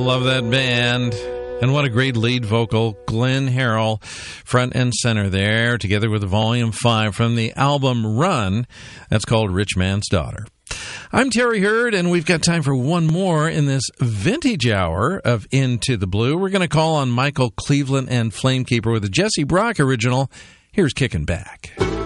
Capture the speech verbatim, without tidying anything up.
Love that band. And what a great lead vocal. Glenn Harrell, front and center there, together with Volume five from the album Run. That's called Rich Man's Daughter. I'm Terry Hurd, and we've got time for one more in this vintage hour of Into the Blue. We're going to call on Michael Cleveland and Flamekeeper with a Jesse Brock original. Here's Kickin' Back.